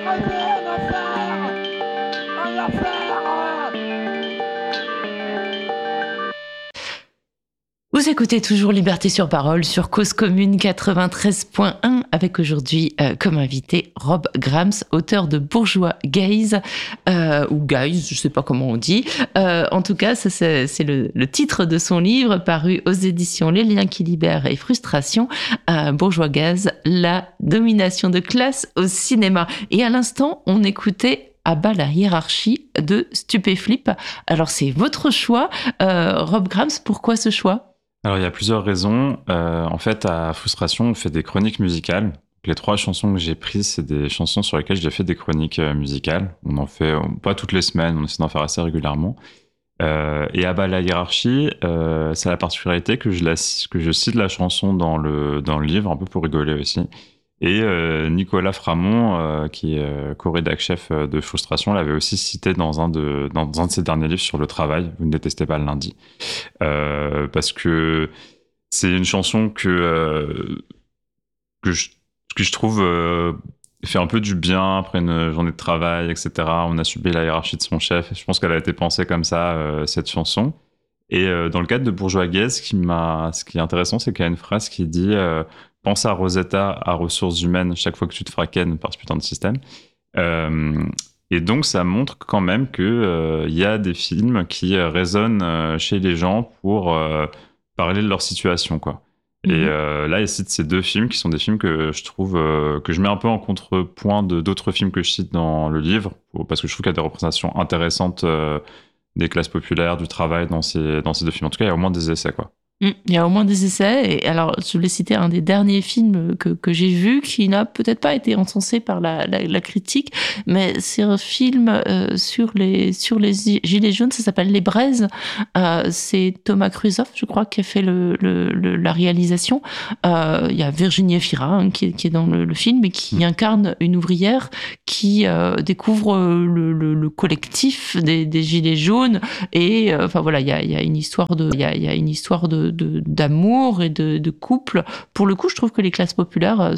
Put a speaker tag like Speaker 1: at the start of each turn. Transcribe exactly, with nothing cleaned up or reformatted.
Speaker 1: Arrêtez de faire un affaire.
Speaker 2: Vous écoutez toujours Liberté sur Parole sur Cause Commune quatre-vingt-treize point un avec aujourd'hui euh, comme invité Rob Grams, auteur de Bourgeois Gays, euh, ou Guys, je sais pas comment on dit. Euh, en tout cas, ça, c'est, c'est le, le titre de son livre paru aux éditions Les Liens qui libèrent et Frustration, euh, Bourgeois Gays, la domination de classe au cinéma. Et à l'instant, on écoutait À bas la hiérarchie de Stupéflip. Alors c'est votre choix, euh, Rob Grams, pourquoi ce choix ?
Speaker 3: Alors, il y a plusieurs raisons. Euh, en fait, à Frustration, on fait des chroniques musicales. Les trois chansons que j'ai prises, c'est des chansons sur lesquelles j'ai fait des chroniques euh, musicales. On en fait, on, pas toutes les semaines, on essaie d'en faire assez régulièrement. Euh, et à bas la hiérarchie, euh, c'est la particularité que je, la, que je cite la chanson dans le, dans le livre, un peu pour rigoler aussi. Et euh, Nicolas Framont, euh, qui est euh, co-rédac chef de Frustration, l'avait aussi cité dans un, de, dans un de ses derniers livres sur le travail, Vous ne détestez pas le lundi. Euh, parce que c'est une chanson que, euh, que, je, que je trouve euh, fait un peu du bien après une journée de travail, et cetera. On a subi la hiérarchie de son chef. Je pense qu'elle a été pensée comme ça, euh, cette chanson. Et euh, dans le cadre de Bourgeois Gays, ce qui, m'a, ce qui est intéressant, c'est qu'il y a une phrase qui dit euh, « Pense à Rosetta, à ressources humaines, chaque fois que tu te feras ken par ce putain de système. Euh, » Et donc, ça montre quand même qu'il euh, y a des films qui euh, résonnent euh, chez les gens pour euh, parler de leur situation, quoi. Mmh. Et euh, là, il cite ces deux films qui sont des films que je trouve euh, que je mets un peu en contrepoint de d'autres films que je cite dans le livre, pour, parce que je trouve qu'il y a des représentations intéressantes euh, des classes populaires, du travail dans ces, dans ces deux films. En tout cas, il y a au moins des essais, quoi.
Speaker 2: Mmh, il y a au moins des essais. Et alors, je voulais citer un des derniers films que, que j'ai vu, qui n'a peut-être pas été encensé par la, la, la critique, mais c'est un film euh, sur les sur les gilets jaunes. Ça s'appelle Les Braises. Euh, c'est Thomas Kruzoff, je crois, qui a fait le, le, le, la réalisation. Euh, il y a Virginie Efira hein, qui, qui est dans le, le film et qui mmh. incarne une ouvrière qui euh, découvre le, le, le collectif des, des gilets jaunes. Et euh, enfin voilà, il y a, il y a une histoire de il y a, il y a une histoire de De, d'amour et de, de couple. Pour le coup, je trouve que les classes populaires